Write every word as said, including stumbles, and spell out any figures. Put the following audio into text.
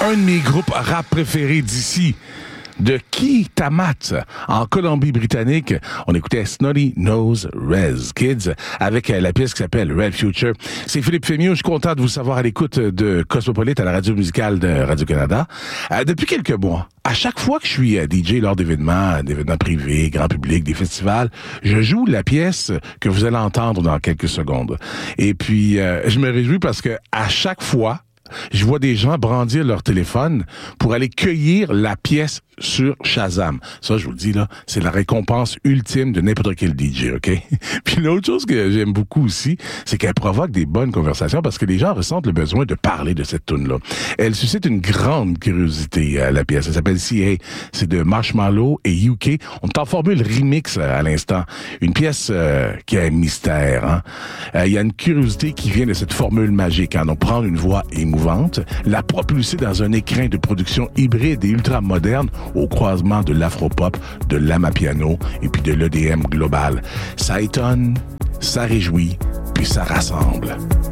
un de mes groupes rap préférés d'ici, de Kitamat, en Colombie-Britannique. On écoutait Snotty Nose Rez Kids avec la pièce qui s'appelle Red Future. C'est Philippe Fémieux. Je suis content de vous savoir à l'écoute de Cosmopolite à la radio musicale de Radio-Canada. Euh, depuis quelques mois, à chaque fois que je suis D J lors d'événements, d'événements privés, grand public, des festivals, je joue la pièce que vous allez entendre dans quelques secondes. Et puis, euh, je me réjouis parce que à chaque fois, je vois des gens brandir leur téléphone pour aller cueillir la pièce sur Shazam. Ça, je vous le dis, là, c'est la récompense ultime de n'importe quel D J, OK? Puis l'autre chose que j'aime beaucoup aussi, c'est qu'elle provoque des bonnes conversations parce que les gens ressentent le besoin de parler de cette tune-là. Elle suscite une grande curiosité, euh, la pièce. Elle s'appelle C A. C'est de Marshmallow et U K. On est en formule remix euh, à l'instant. Une pièce euh, qui a un mystère. Hein? Euh, il y a une curiosité qui vient de cette formule magique. Hein? Donc, prendre une voix émouvante, la propulser dans un écrin de production hybride et ultra moderne au croisement de l'afropop, de l'amapiano et puis de l'E D M global. Ça étonne, ça réjouit, puis ça rassemble.